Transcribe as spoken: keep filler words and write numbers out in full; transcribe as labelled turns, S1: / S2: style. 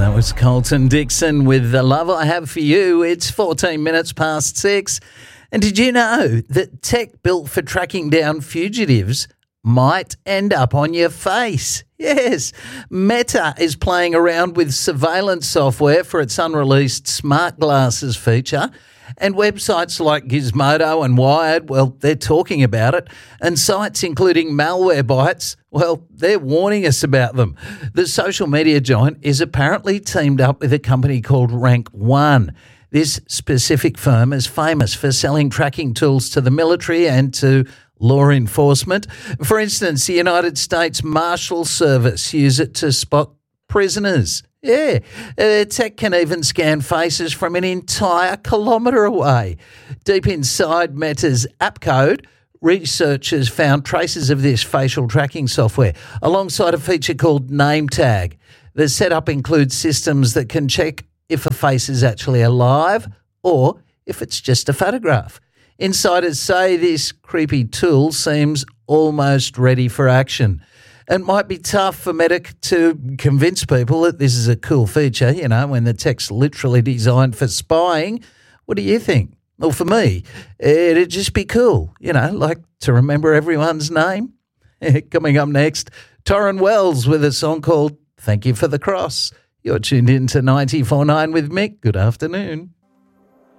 S1: That was Colton Dixon with The Love I Have For You. It's fourteen minutes past six. And did you know that tech built for tracking down fugitives might end up on your face? Yes, Meta is playing around with surveillance software for its unreleased smart glasses feature. And websites like Gizmodo and Wired, well, they're talking about it. And sites including Malwarebytes, well, they're warning us about them. The social media giant is apparently teamed up with a company called Rank One. This specific firm is famous for selling tracking tools to the military and to law enforcement. For instance, the United States Marshal Service use it to spot prisoners. Yeah, uh, tech can even scan faces from an entire kilometre away. Deep inside Meta's app code, researchers found traces of this facial tracking software alongside a feature called Name Tag. The setup includes systems that can check if a face is actually alive or if it's just a photograph. Insiders say this creepy tool seems almost ready for action. It might be tough for Meta to convince people that this is a cool feature, you know, when the tech's literally designed for spying. What do you think? Well, for me, it'd just be cool, you know, like to remember everyone's name. Coming up next, Torrin Wells with a song called Thank You for the Cross. You're tuned in to ninety-four point nine with Mick. Good afternoon.